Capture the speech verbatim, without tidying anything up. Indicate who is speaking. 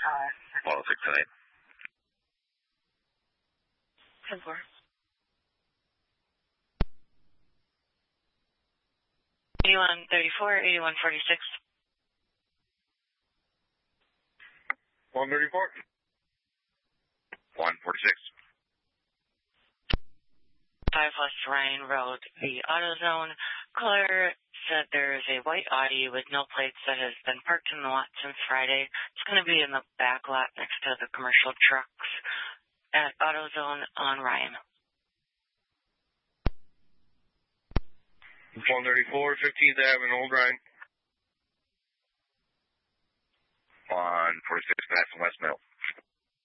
Speaker 1: Well, six and eight.
Speaker 2: ten four. eighty-one thirty-four, eighty-one forty-six.
Speaker 1: one thirty-four. one forty-six.
Speaker 2: five West Ryan Road, the AutoZone. Caller said there is a white Audi with no plates that has been parked in the lot since Friday. It's going to be in the back lot next to the commercial trucks at AutoZone on Ryan.
Speaker 1: one thirty-four, fifteenth Avenue, Old Ryan. one forty-six, passing West Mill.